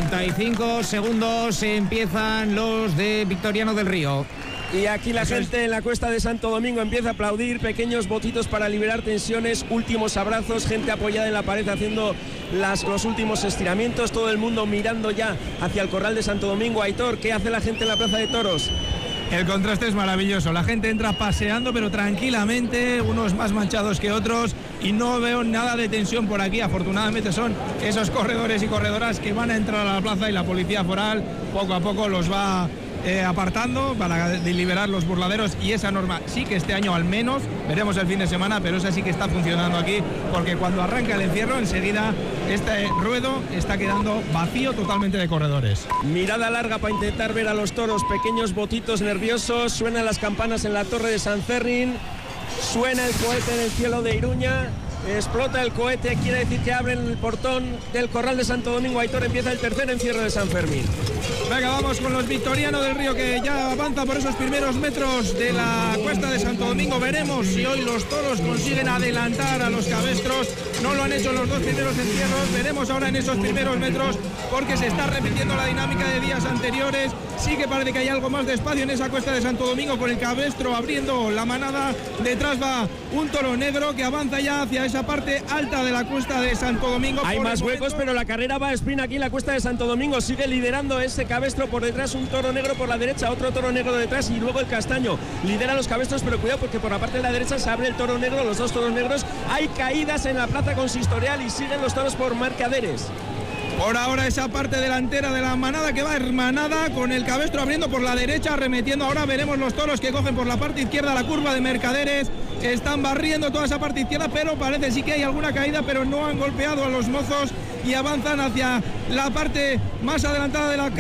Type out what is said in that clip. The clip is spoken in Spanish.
35 segundos empiezan los de Victoriano del Río. Y aquí la gente en la Cuesta de Santo Domingo empieza a aplaudir, pequeños botitos para liberar tensiones, últimos abrazos, gente apoyada en la pared haciendo los últimos estiramientos, todo el mundo mirando ya hacia el Corral de Santo Domingo. Aitor, ¿qué hace la gente en la Plaza de Toros? El contraste es maravilloso, la gente entra paseando pero tranquilamente, unos más manchados que otros, y no veo nada de tensión por aquí. Afortunadamente son esos corredores y corredoras que van a entrar a la plaza y la policía foral poco a poco los va apartando para liberar los burladeros, y esa norma sí que este año al menos, veremos el fin de semana, pero esa sí que está funcionando aquí, porque cuando arranca el encierro enseguida este ruedo está quedando vacío totalmente de corredores. Mirada larga para intentar ver a los toros, pequeños botitos nerviosos, suenan las campanas en la Torre de San Ferrín, suena el cohete en el cielo de Iruña, explota el cohete, quiere decir que abren el portón del Corral de Santo Domingo. Aitor, empieza el tercer encierro de San Fermín. Venga, vamos con los Victoriano del Río, que ya avanza por esos primeros metros de la Cuesta de Santo Domingo. Veremos si hoy los toros consiguen adelantar a los cabestros. No lo han hecho en los dos primeros encierros. Veremos ahora en esos primeros metros, porque se está repitiendo la dinámica de días anteriores. Sí que parece que hay algo más de espacio en esa Cuesta de Santo Domingo, con el cabestro abriendo la manada. Detrás va un toro negro que avanza ya hacia esa parte alta de la Cuesta de Santo Domingo. Hay más huecos, pero la carrera va a sprint aquí en la Cuesta de Santo Domingo. Sigue liderando ese cabestro, por detrás un toro negro por la derecha, otro toro negro detrás, y luego el castaño. Lidera los cabestros, pero cuidado porque por la parte de la derecha se abre el toro negro, los dos toros negros. Hay caídas en la plaza consistorial y siguen los toros por Mercaderes. Por ahora esa parte delantera de la manada que va hermanada, con el cabestro abriendo por la derecha, arremetiendo. Ahora veremos los toros que cogen por la parte izquierda la curva de Mercaderes. Están barriendo toda esa parte izquierda, pero parece sí que hay alguna caída, pero no han golpeado a los mozos y avanzan hacia la parte más adelantada de la